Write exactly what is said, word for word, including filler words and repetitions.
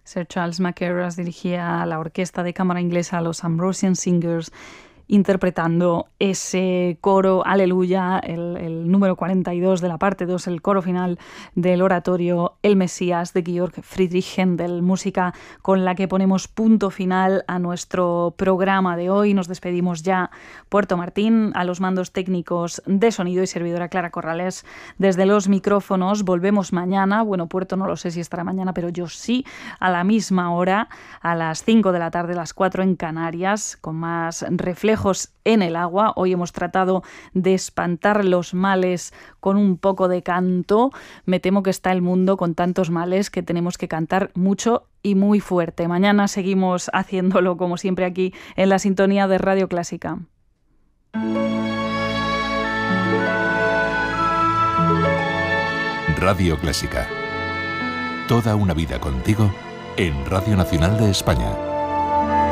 Sir Charles Mackerras dirigía la orquesta de cámara inglesa, los Ambrosian Singers, interpretando ese coro Aleluya, el, el número cuarenta y dos de la parte dos, el coro final del oratorio El Mesías de Georg Friedrich Händel, música con la que ponemos punto final a nuestro programa de hoy. Nos despedimos ya. Puerto Martín, a los mandos técnicos de sonido, y servidora Clara Corrales desde los micrófonos. Volvemos mañana, bueno, Puerto no lo sé si estará mañana, pero yo sí, a la misma hora, a las cinco de la tarde, las cuatro en Canarias, con más reflejos en el agua. Hoy hemos tratado de espantar los males con un poco de canto. Me temo que está el mundo con tantos males que tenemos que cantar mucho y muy fuerte. Mañana seguimos haciéndolo, como siempre, aquí en la sintonía de Radio Clásica. Radio Clásica. Toda una vida contigo en Radio Nacional de España.